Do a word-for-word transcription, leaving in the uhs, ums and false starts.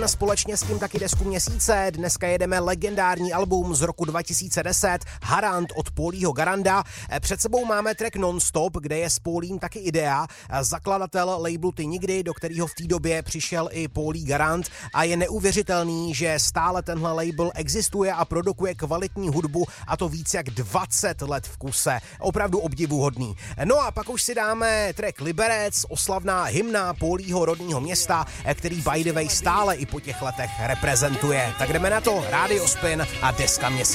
Spin společně s tím taky desku měsíce. Dneska jedeme legendární album z roku dva tisíce deset, Harant od Paulího Garanda. Před sebou máme track Non-Stop, kde je s Paulím taky Idea, zakladatel labelu Ty nikdy, do kterého v té době přišel i Paulí Garand, a je neuvěřitelný, že stále tenhle label existuje a produkuje kvalitní hudbu, a to víc jak dvacet let v kuse. Opravdu obdivuhodný. No a pak už si dáme track Liberec, oslavná hymna Paulího rodného města, který by the way stále i po těch letech reprezentuje. Tak jdeme na to, Rádio Spin a deska měsíce.